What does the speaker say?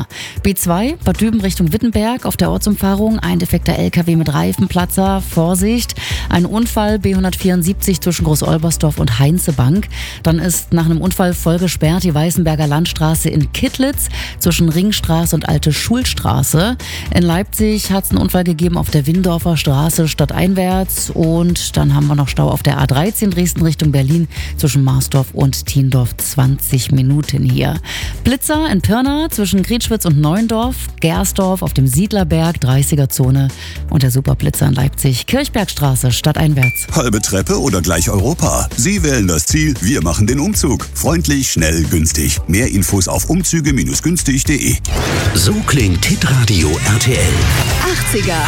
Pirna. B2 Bad Düben Richtung Wittenberg auf der Ortsumfahrung. Ein defekter LKW mit Reifenplatzer. Vorsicht. Ein Unfall B174 zwischen Groß-Olbersdorf und Heinzebank. Dann ist nach einem Unfall voll gesperrt die Weißenberger Landstraße in Kittlitz zwischen Ringstraße und Alte Schulstraße. In Leipzig hat es einen Unfall gegeben auf der Windorfer Straße stadteinwärts. Und dann haben wir noch Stau auf der A13 Dresden Richtung Berlin zwischen Marsdorf und Thiendorf. 20 Minuten hier. Blitzer in Pirna zwischen Grietschwitz und Neuendorf. Gersdorf auf dem Siedlerberg, 30er-Zone. Und der Superblitzer in Leipzig, Kirchbergstraße, stadteinwärts. Halbe Treppe oder gleich Europa? Sie wählen das Ziel, wir machen den Umzug. Freundlich, schnell, günstig. Mehr Infos auf umzüge-günstig.de. So klingt Hitradio RTL. 80er